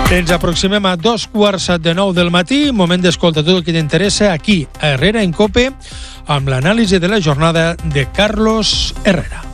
Ens aproximem a 8:45 del matí, moment d'escoltar tot el que t'interessa aquí, a Herrera en Cope, amb l'anàlisi de la jornada de Carlos Herrera.